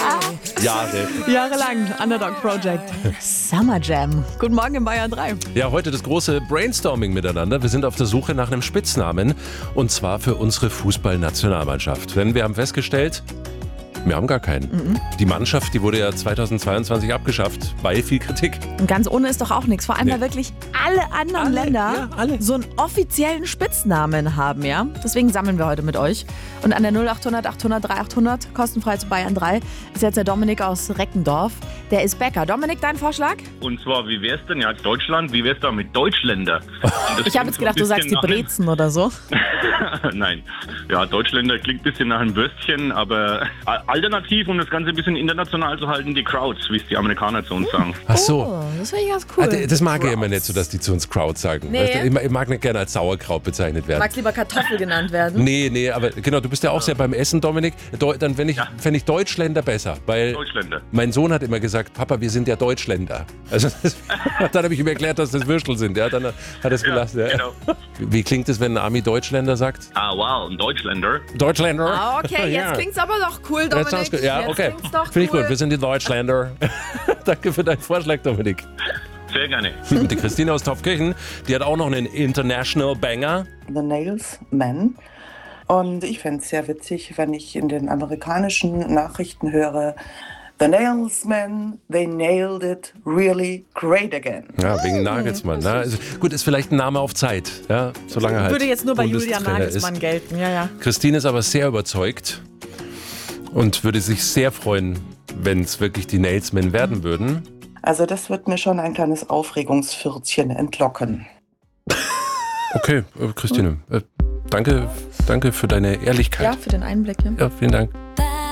Jahrelang Underdog Project. Summer Jam. Guten Morgen in Bayern 3. Ja, heute das große Brainstorming miteinander. Wir sind auf der Suche nach einem Spitznamen und zwar für unsere Fußballnationalmannschaft. Denn wir haben festgestellt, wir haben gar keinen. Die Mannschaft, die wurde ja 2022 abgeschafft, bei viel Kritik. Und ganz ohne ist doch auch nichts. Vor allem, weil wirklich alle anderen Länder so einen offiziellen Spitznamen haben, ja. Deswegen sammeln wir heute mit euch. Und an der 0800 800 3800, kostenfrei zu Bayern 3, ist jetzt der Dominik aus Reckendorf. Der ist Bäcker. Dominik, dein Vorschlag? Und zwar, wie wär's denn ja Deutschland? Wie wär's da mit Deutschländer? Ich habe jetzt gedacht, du sagst die Brezen oder so. Nein. Ja, Deutschländer klingt ein bisschen nach einem Würstchen, aber alternativ, um das Ganze ein bisschen international zu halten, die Crowds, wie es die Amerikaner zu uns sagen. Ach so. Oh, das finde ich ganz cool. Das mag ich immer nicht so, dass die zu uns Crowd sagen. Nee. Weißt du, ich mag nicht gerne als Sauerkraut bezeichnet werden. Magst lieber Kartoffel genannt werden? Nee, aber genau, du bist ja auch sehr beim Essen, Dominik. Dann fände ich Deutschländer besser, weil Deutschländer. mein Sohn hat immer gesagt, Papa, wir sind ja Deutschländer. Also dann habe ich ihm erklärt, dass das Würstel sind. Ja, dann hat er es gelassen. Ja. Genau. Wie klingt es, wenn ein Ami Deutschländer sagt? Ah, wow, ein Deutschländer. Deutschländer? Ah, okay, Ja. jetzt klingt's aber doch cool, Jetzt Dominik. gut. Ja, Jetzt okay. klingt's doch Finde ich cool. gut. Wir sind die Deutschländer. Danke für deinen Vorschlag, Dominik. Sehr gerne. Und die Christine aus Taufkirchen, die hat auch noch einen International Banger. The Nails Men. Und ich fände es sehr witzig, wenn ich in den amerikanischen Nachrichten höre, The Nails Men, they nailed it really great again. Ja, wegen Nagelsmann. Ne? Also, gut, ist vielleicht ein Name auf Zeit. Ja, solange halt Würde jetzt nur bei Julian Bundestrainer Nagelsmann ist. gelten. Ja. Christine ist aber sehr überzeugt und würde sich sehr freuen, wenn es wirklich die Nailsmen werden würden. Also das wird mir schon ein kleines Aufregungspfürtchen entlocken. Okay, Christine, danke für deine Ehrlichkeit. Ja, für den Einblick. Ja. Ja, vielen Dank.